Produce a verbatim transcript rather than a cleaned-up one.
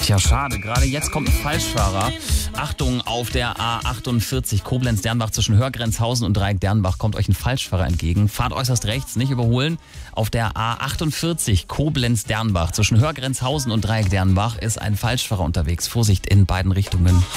Tja, schade. Gerade jetzt kommt ein Falschfahrer. Achtung, auf der A achtundvierzig Koblenz-Dernbach zwischen Hörgrenzhausen und Dreieck Dernbach kommt euch ein Falschfahrer entgegen. Fahrt äußerst rechts, nicht überholen. Auf der A achtundvierzig Koblenz-Dernbach zwischen Hörgrenzhausen und Dreieck Dernbach ist ein Falschfahrer unterwegs. Vorsicht in beiden Richtungen.